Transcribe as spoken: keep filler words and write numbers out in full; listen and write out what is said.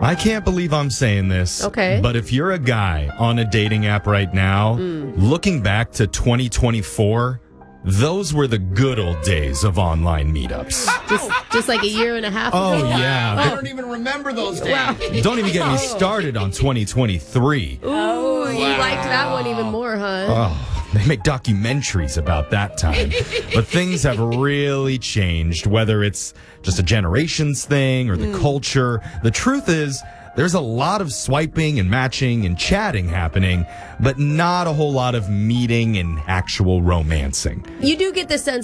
I can't believe I'm saying this. Okay. But if you're a guy on a dating app right now, mm. looking back to twenty twenty-four, those were the good old days of online meetups. Just, just like a year and a half ago? Oh, yeah. I don't even remember those days. Wow. Don't even get me started on twenty twenty-three. Ooh, wow. You liked that one even more, huh? Oh, they make documentaries about that time. But things have really changed, whether it's just a generations thing or the mm. culture. The truth is, there's a lot of swiping and matching and chatting happening, but not a whole lot of meeting and actual romancing. You do get the sense